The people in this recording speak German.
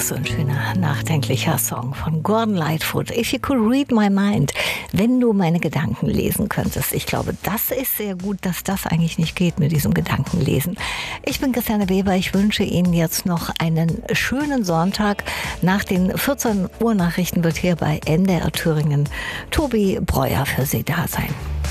so ein schöner, nachdenklicher Song von Gordon Lightfoot. If you could read my mind. Wenn du meine Gedanken lesen könntest. Ich glaube, das ist sehr gut, dass das eigentlich nicht geht mit diesem Gedankenlesen. Ich bin Christiane Weber. Ich wünsche Ihnen jetzt noch einen schönen Sonntag. Nach den 14 Uhr Nachrichten wird hier bei NDR Thüringen Tobi Breuer für Sie da sein.